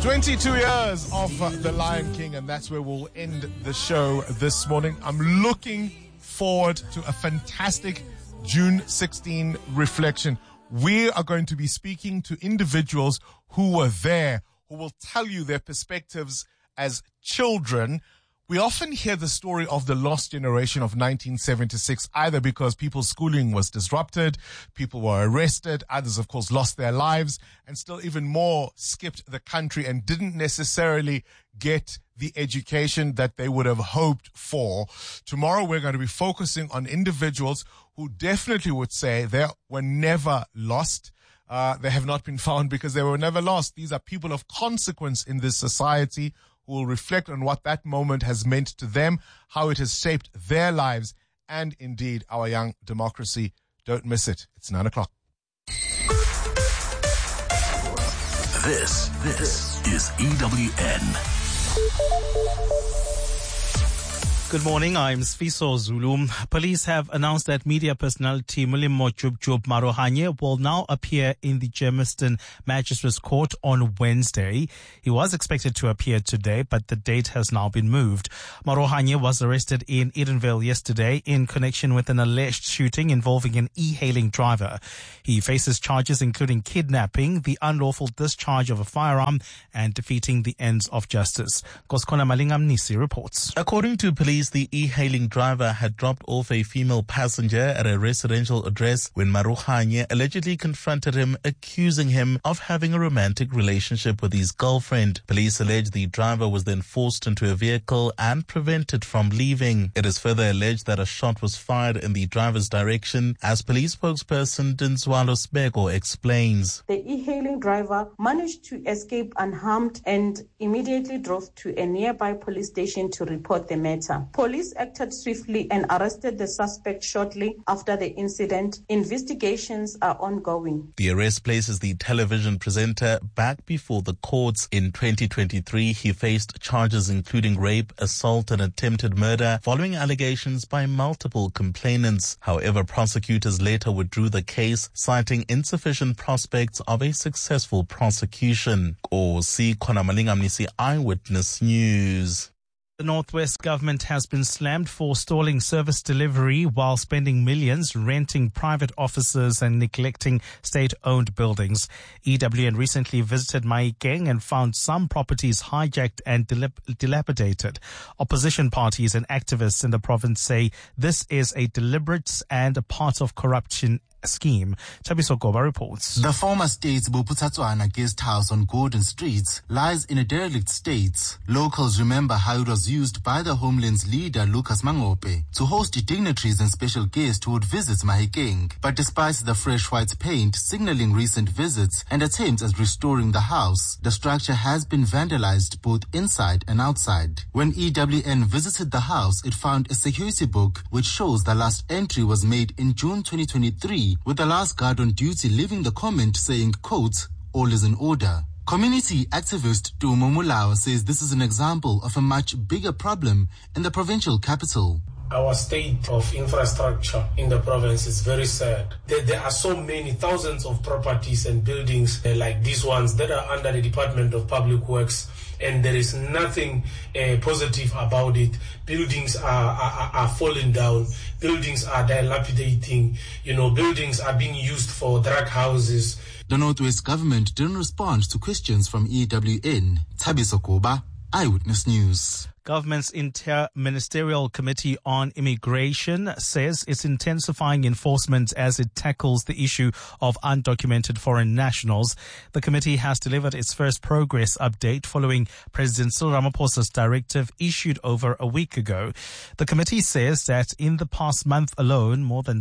22 years of The Lion King, and that's where we'll end the show this morning. I'm looking forward to a fantastic June 16 reflection. We are going to be speaking to individuals who were there, who will tell you their perspectives as children. We often hear the story of the lost generation of 1976, either because people's schooling was disrupted, people were arrested, others, of course, lost their lives, and still even more skipped the country and didn't necessarily get the education that they would have hoped for. Tomorrow, we're going to be focusing on individuals who definitely would say they were never lost. They have not been found because they were never lost. These are people of consequence in this society who will reflect on what that moment has meant to them, how it has shaped their lives, and indeed our young democracy. Don't miss it. It's 9 o'clock. This is EWN. Good morning, I'm Sfiso Zulu. Police have announced that media personality Molemo Jub Marohanye will now appear in the Germiston Magistrates Court on Wednesday. He was expected to appear today, but the date has now been moved. Marohanye was arrested in Edenvale yesterday in connection with an alleged shooting involving an e-hailing driver. He faces charges including kidnapping, the unlawful discharge of a firearm, and defeating the ends of justice. Koskona Malingamnisi reports. According to police, the e-hailing driver had dropped off a female passenger at a residential address when Marohanye allegedly confronted him, accusing him of having a romantic relationship with his girlfriend. Police allege the driver was then forced into a vehicle and prevented from leaving. It is further alleged that a shot was fired in the driver's direction, as police spokesperson Dinswalo Sbego explains. The e-hailing driver managed to escape unharmed and immediately drove to a nearby police station to report the matter. Police acted swiftly and arrested the suspect shortly after the incident. Investigations are ongoing. The arrest places the television presenter back before the courts. In 2023, he faced charges including rape, assault, and attempted murder following allegations by multiple complainants. However, prosecutors later withdrew the case, citing insufficient prospects of a successful prosecution. Kosi Konamalingamnisi, Eyewitness News. The Northwest government has been slammed for stalling service delivery while spending millions renting private offices and neglecting state-owned buildings. EWN recently visited Mahikeng and found some properties hijacked and dilapidated. Opposition parties and activists in the province say this is a deliberate and a part of corruption scheme. Tabiso Goba reports. The former state's Boputsatswana guest house on Gordon Street lies in a derelict state. Locals remember how it was used by the Homeland's leader Lucas Mangope to host dignitaries and special guests who would visit Mahikeng. But despite the fresh white paint signaling recent visits and attempts at restoring the house, the structure has been vandalized both inside and outside. When EWN visited the house, it found a security book which shows the last entry was made in June 2023, with the last guard on duty leaving the comment saying, quote, "All is in order." Community activist Tumo Mulao says this is an example of a much bigger problem in the provincial capital. Our state of infrastructure in the province is very sad. There are so many thousands of properties and buildings like these ones that are under the Department of Public Works, and there is nothing positive about it. Buildings are falling down. Buildings are dilapidating. Buildings are being used for drug houses. The Northwest government didn't respond to questions from EWN. Tabiso Koba, Eyewitness News. Government's Inter-Ministerial Committee on Immigration says it's intensifying enforcement as it tackles the issue of undocumented foreign nationals. The committee has delivered its first progress update following President Cyril Ramaphosa's directive issued over a week ago. The committee says that in the past month alone, more than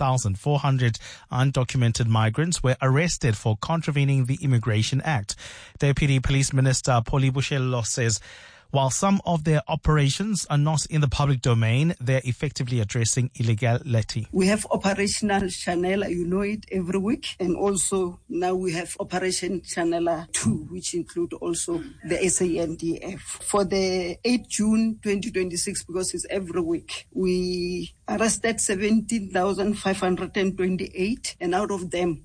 7,400 undocumented migrants were arrested for contravening the Immigration Act. Deputy Police Minister Polly Bushello says while some of their operations are not in the public domain, they're effectively addressing illegality. We have Operational Chanela, it, every week. And also now we have Operation Chanela 2, which include also the SANDF. For the 8 June 2026, because it's every week, we arrested 17,528, and out of them,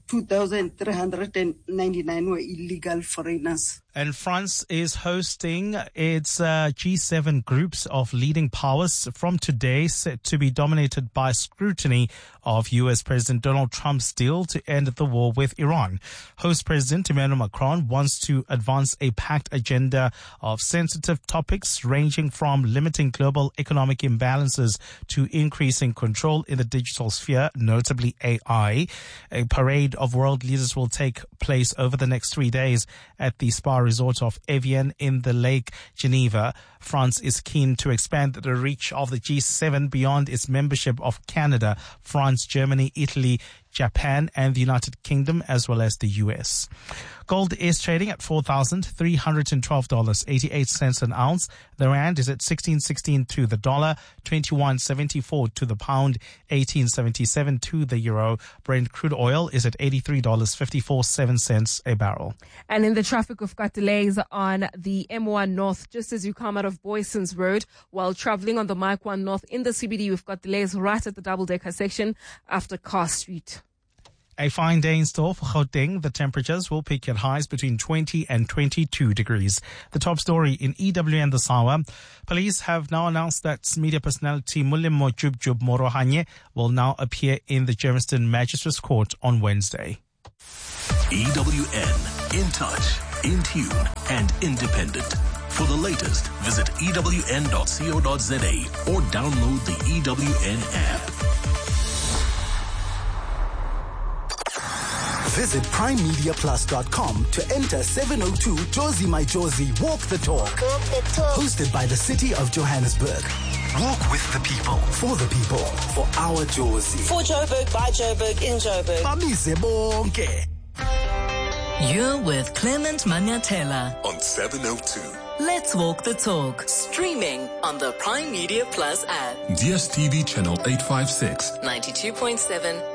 2,399 were illegal foreigners. And France is hosting its G7 groups of leading powers from today, set to be dominated by scrutiny of U.S. President Donald Trump's deal to end the war with Iran. Host President Emmanuel Macron wants to advance a packed agenda of sensitive topics ranging from limiting global economic imbalances to increasing control in the digital sphere, notably AI. A parade of world leaders will take place over the next 3 days at the spa resort of Evian in the Lake Geneva. France is keen to expand the reach of the G7 beyond its membership of Canada, France, Germany, Italy, Japan, and the United Kingdom, as well as the US. Gold is trading at $4,312.88 an ounce. The rand is at 16.16 to the dollar, 21.74 to the pound, 18.77 to the euro. Brent crude oil is at $83.54 a barrel. And in the traffic, we've got delays on the M1 North just as you come out of Boyson's Road. While traveling on the Mike 1 North in the CBD, we've got delays right at the double-decker section after Carr Street. A fine day in store for Gauteng. The temperatures will peak at highs between 20 and 22 degrees. The top story in EWN this hour. Police have now announced that media personality Molemo Jubjub Morohanye will now appear in the Germiston Magistrates Court on Wednesday. EWN, in touch, in tune, and independent. For the latest, visit ewn.co.za or download the EWN app. Visit primemediaplus.com to enter 702 Josie My Josie Walk the Talk. Hosted by the City of Johannesburg. Walk with the people, for the people, for our Josie. For Joburg, by Joburg, in Joburg. Bamise bonke. You're with Clement Manyatela on 702. Let's Walk the Talk. Streaming on the Prime Media Plus app. DSTV channel 856. 92.7